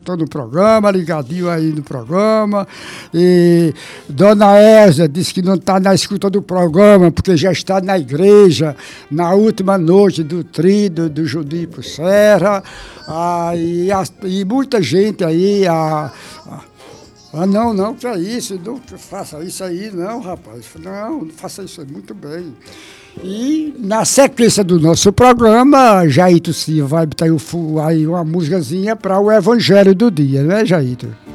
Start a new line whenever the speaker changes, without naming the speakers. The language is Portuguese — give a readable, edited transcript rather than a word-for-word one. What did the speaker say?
escutando o programa, ligadinho aí no programa. E Dona Ésia disse que não está na escuta do programa, porque já está na igreja, na última noite do tríduo do Judipo Serra. E muita gente aí. Não, que é isso, não faça isso aí, não, rapaz. Não faça isso aí, muito bem. E na sequência do nosso programa, Jaito Silva vai botar aí uma musicazinha para o Evangelho do Dia, né, Jaito?